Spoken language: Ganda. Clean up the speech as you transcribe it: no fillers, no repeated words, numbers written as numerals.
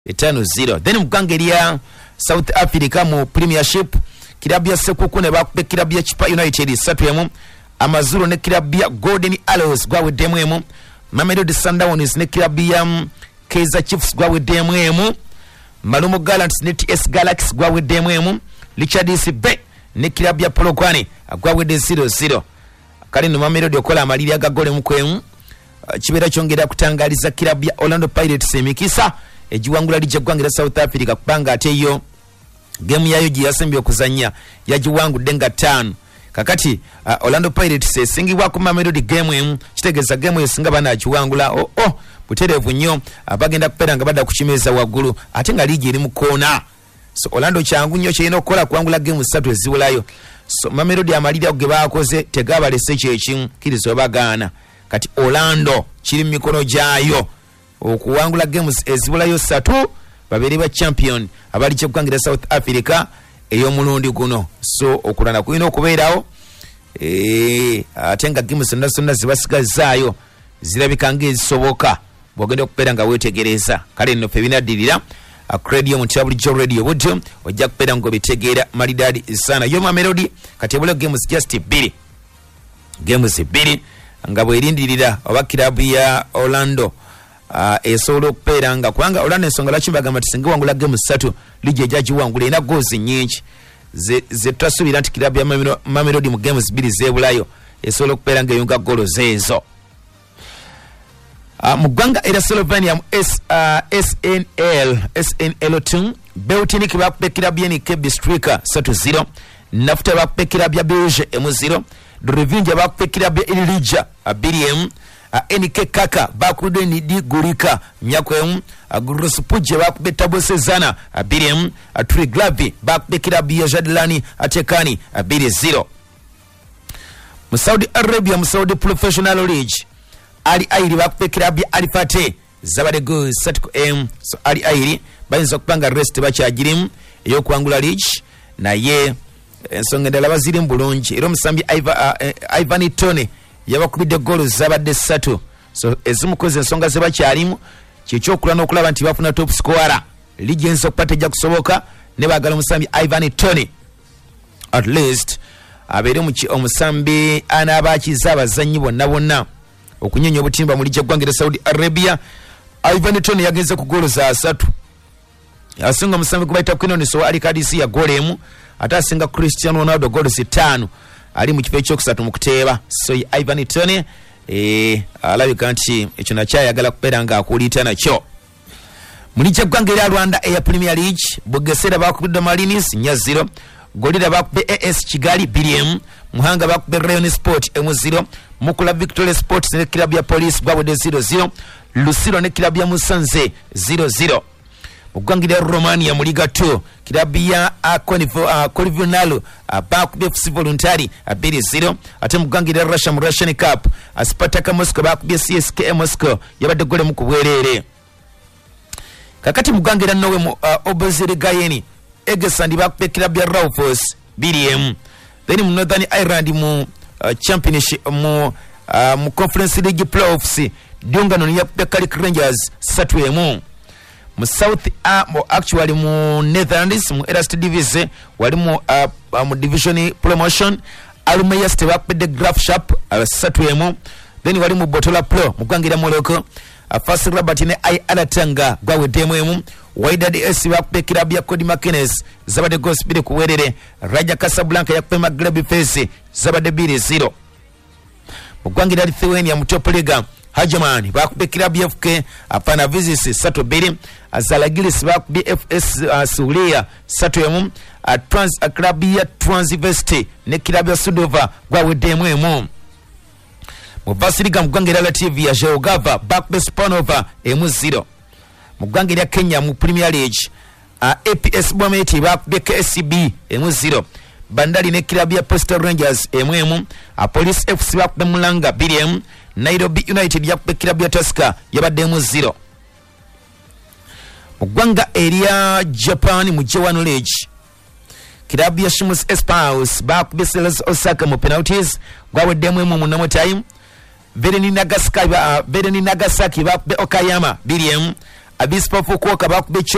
5-0. Then mugangeria South Africa mu Premiership kilabu ya Sekuku ne bakube kilabu ya Chipa United 3-1. Amazulu ne kilabu ya Golden Arrows gwawe demwemu. Mamelodi Sundowns ne kilabu ya Kaizer Chiefs gwawe demwemu. Malumo Gallants ne TS Galaxy gwawe demwemu. Richards Bay ne kilabu ya Polokwane gwawe de 0-0. Kali no Mamelodi okola amaliri aga gole mukwemu. Kibera kyongera kutangaliza kilabu ya Orlando Pirates emikisa ejiwangula lije gwangira South Africa kupanga ateyo game yayo giyasembye okuzanya yajiwangudde nga 5 kakati Orlando Pirates esingibwa ku Mamelodi game emu kitegeza game esinga bana ajiwangula buterevu nnyo abagenda kupera nga bada kukimeza waggulu ate nga ligi eri mu kona so Orlando kyangu nnyo kyina okukola kuwangula game 3 eziwulayo so Mamelodi amalira ge baakoze tegabalese kyekimu kirizo bagaana kati Orlando kiri mikono jayo okuwangula games ezibulayo 3 babiri ba champion abali kyekwangira South Africa ey'omulundi guno so okulana kuino okubeerawo atenga games nasonna zibasigazayo zirabika ezisoboka bwogenda okubeera nga weetegereza kale nno fe binaddirira Radio Mutabuli Jo Radio Wood ojja kubeera ng'obitegeera malidadi sana yo Mamelodi kati ebula games just 2 games 2 nga bwerindirira oba kilabu ya Orlando esobola okubeera nga kubanga Orlando ensonga lwaki bagamba tisinga wangula game 3 ligi ejaji wangula ina goals nyingi ze twasuubira nti kilabu ya Mamelodi mu games 2 zebulayo esobola okubeera nga eyunga golo zeezo mu ggwanga era Slovenia mu SNL2 Beltinik bakuba kilabu ya Nikkebi Striker 3-0 Nafuta bakuba kilabu ya Bilge 0 Revinja bakuba kilabu ya Ilija 2-1 NK Kaka bakude ni di Gurika Myakwemu Gurusupuje bakube Tabo Sezana 2-1 Triglavi bakube kilabu ya Jadlani Atekani 2-0 mu Saudi Arabia mu Saudi Professional League Ali Airi bakube kilabu ya Alifate Zabade Goals 3-1 so Ali Airi bayinza okupanga rest bakyagirimu eyokuwangula league naye ensonga endala baziri mu bulungi era omusambi Ivan Toney yabakubidde goalo zabadde 3 so ezimukoze ensonga ze bakyalimu kyekyokulwa n'okulaba nti bafuna top scorer ligi ensa okupata ejja kusoboka ne baagala omusambi Ivan Toney at least abeere omusambi anaabakiza abazannyi bonna okunyonya obutimba mu ligi eggwanga Saudi Arabia. Ivan Toney yagenze ku goalo za 3 asinga omusambi gubayita Quinoni so ali kadisi ya goal emu ate asinga Cristiano Ronaldo goals 5 ali mu kifo ekyokusatu mu kuteeba so Ivan Toney alabika nti ekyo nakyayagala kubeera nga akuliita nakyo mu ligi eggwanga erya Rwanda eya Premier League Bugesera bakubidde Marinis 0 Golira bakubbe AS Kigali 2-1 Muhanga bakubbe Rayon Sport 1-0 Mukula Victoria Sports ne kilabu ya Police gwabudde 0-0 Lusiro ne kilabu ya Musanze 0-0 Mugwangira Romania mu Liga 2 kilabu ya Corvinal bakubye FC Voluntari 2-0 ate mugwangira Russia mu Russian Cup Spartak Moscow bakubye CSKA Moscow yabadde gole mu kubwerere kakati mugwangira Norway mu Obozere Gayeni Egesand bakubye kilabu ya Raufos 2-1 then mu Northern Ireland mu Championship mu Conference League Playoffs Dungano yakubye Carrick Rangers 3-1 mu South actually mu Netherlands mu Eerste Divisie wali mu division promotion Almeya Step bakubye Graafschap 3-1 then wali mu Botola Pro mu gwangira Morocco Fas Rabat ne Alatanga gwawe 1 Wydad SC bakubye kilabu ya Cody McInnes zabade goals 2 kuwerere Raja Casablanca yakubye Maghreb Face zabade 2-0 mu gwangira Lithuania mu Top Liga Hajaman bakubye kilabu ya FK Panavisis 3-2 Zalagiris bakubye FS Sulia 3-1 kilabu ya Transvesti ne kilabu ya Sudova gwawe 1 mu Basiliga mu gwangira Latvia Georgava bakubye Spanova 1-0 mu gwangira Kenya mu Premier League APS Bomet bakubye KCB 1-0 Bandari ne kilabu ya Postal Rangers 1-1 Police FC bakubye Mulanga 2-1 Nairobi United yakubye kilabu ya Tusker yabadde 1-0 mu ggwanga erya Japan mu J1 League kilabu ya Shimus Espouse bakubye Celes Osaka mu penalties gwawedde 1 mu nomo time Vereni Nagasaki bakubye Okayama 2-1 Abisport Fukuoka bakubye